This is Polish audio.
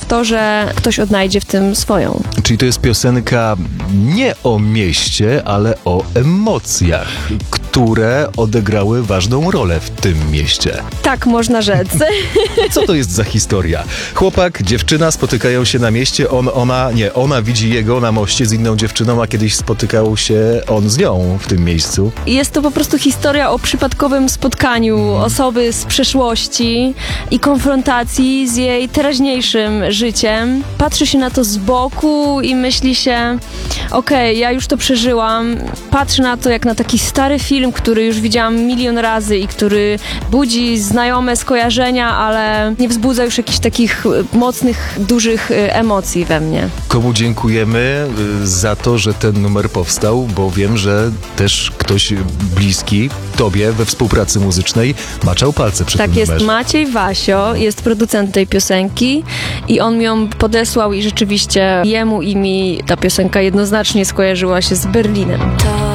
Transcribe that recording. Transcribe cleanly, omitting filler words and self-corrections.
to, że ktoś odnajdzie w tym swoją. Czyli to jest piosenka nie o mieście, ale o emocjach, które odegrały ważną rolę w tym mieście. Tak można rzec. Co to jest za historia? Chłopak, dziewczyna spotykają się na mieście, ona widzi jego na moście z inną dziewczyną, a kiedyś spotykał się on z nią w tym miejscu. Jest to po prostu historia o przypadkowym spotkaniu osoby z przeszłości i konfrontacji z jej teraźniejszym życiem. Patrzy się na to z boku i myśli się, okej, ja już to przeżyłam. Patrzę na to jak na taki stary film, który już widziałam milion razy i który budzi znajome skojarzenia, ale nie wzbudza już jakichś takich mocnych, dużych emocji we mnie. Komu dziękujemy za to, że ten numer powstał, bo wiem, że też ktoś bliski tobie we współpracy muzycznej maczał palce przy tym numerze. Tak jest, Maciej Wasio jest producent tej piosenki i on mi ją podesłał i rzeczywiście jemu i mi ta piosenka jednoznacznie skojarzyła się z Berlinem.